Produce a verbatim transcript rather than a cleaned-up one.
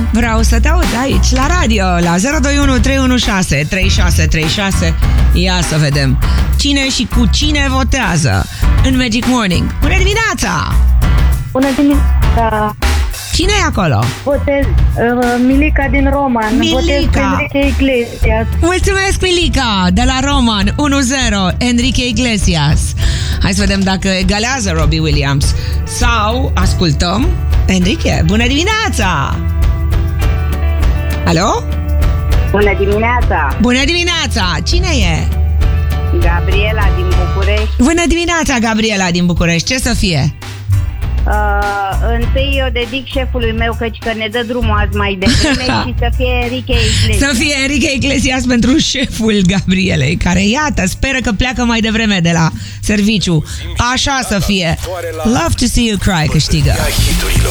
vreau să te aud aici, la radio, la zero doi unu trei unu șase trei șase trei șase. Ia să vedem cine și cu cine votează în Magic Morning. Bună dimineața! Bună dimineața! Cine e acolo? Votez uh, Milica din Roman. Milica. Votez Enrique Iglesias. Mulțumesc, Milica! De la Roman, unu zero, Enrique Iglesias. Hai să vedem dacă egalează Robbie Williams sau ascultăm Enrique. Bună dimineața! Alo? Bună dimineața! Bună dimineața! Cine e? Gabriela din București. Bună dimineața, Gabriela din București. Ce să fie? Uh, întâi eu dedic șefului meu căci că ne dă drumul azi mai devreme și să fie Enrique Iglesias. Să fie Enrique Iglesias pentru șeful Gabrielei, care, iată, speră că pleacă mai devreme de la serviciu. Așa să fie. Love to see you cry câștigă.